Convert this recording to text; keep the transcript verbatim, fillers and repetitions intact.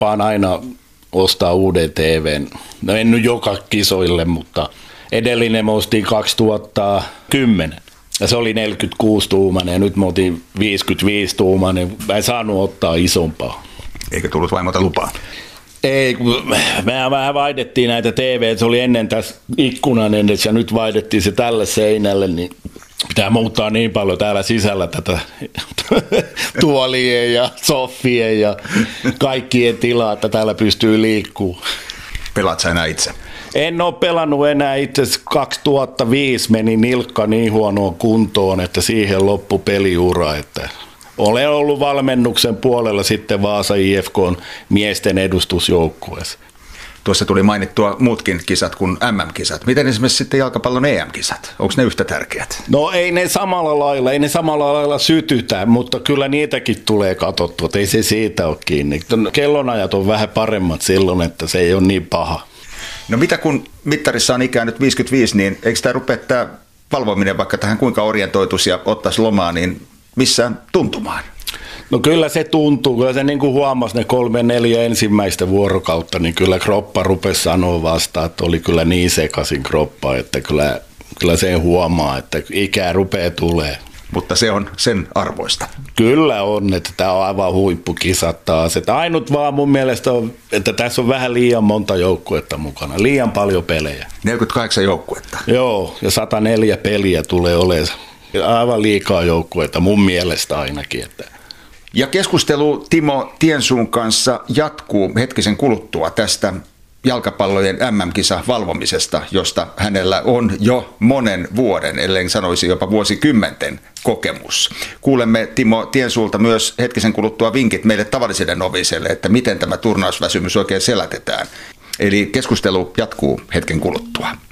ruppaan aina ostaa uuden T V:n. No en nyt joka kisoille, mutta edellinen me ostin kaksituhattakymmenen. Ja se oli neljäkymmentäkuusi tuumainen ja nyt me otin viisikymmentäviisi tuumainen. Mä en saanut ottaa isompaa. Eikö tullut vaimolta lupaa? Ei, kun me vähän vaihdettiin näitä T V, se oli ennen tässä ikkunan edessä ja nyt vaihdettiin se tälle seinälle, niin pitää muuttaa niin paljon täällä sisällä tätä tuolien ja soffien ja kaikkien tilaa, että täällä pystyy liikkumaan. Pelaat sä enää itse? En ole pelannut enää itse asiassa. kaksituhattaviisi meni nilkka niin huonoon kuntoon, että siihen loppui peliura, että olen ollut valmennuksen puolella sitten Vaasa I F K:n miesten edustusjoukkueessa. Tuossa tuli mainittua muutkin kisat kuin M M-kisat. Miten esimerkiksi sitten jalkapallon E M-kisat? Onko ne yhtä tärkeät? No ei ne samalla lailla, ei ne samalla lailla sytytä, mutta kyllä niitäkin tulee katsottua, ei se siitä ole kiinni. Kellonajat on vähän paremmat silloin, että se ei ole niin paha. No mitä kun mittarissa on ikään nyt viisikymmentäviisi, niin eikö tämä rupea tämä valvominen vaikka tähän kuinka orientoituisi ja ottaisi lomaa, niin missään tuntumaan? No kyllä se tuntuu, kyllä se niin kuin huomasi ne kolme neljä ensimmäistä vuorokautta, niin kyllä kroppa rupesi sanoa vastaan, että oli kyllä niin sekaisin kroppa, että kyllä, kyllä sen huomaa, että ikää rupeaa tulee. Mutta se on sen arvoista. Kyllä on, että tämä on aivan huippukisat taas. Että ainut vaan mun mielestä on, että tässä on vähän liian monta joukkuetta mukana, liian paljon pelejä. neljäkymmentäkahdeksan joukkuetta. Joo, ja sata neljä peliä tulee olemaan aivan liikaa joukkuetta mun mielestä ainakin. Että. Ja keskustelu Timo Tiensuun kanssa jatkuu hetkisen kuluttua tästä jalkapallojen M M-kisa valvomisesta, josta hänellä on jo monen vuoden, ellen sanoisi jopa vuosikymmenten kokemus. Kuulemme Timo Tiensuulta myös hetkisen kuluttua vinkit meille tavallisille noviselle, että miten tämä turnausväsymys oikein selätetään. Eli keskustelu jatkuu hetken kuluttua.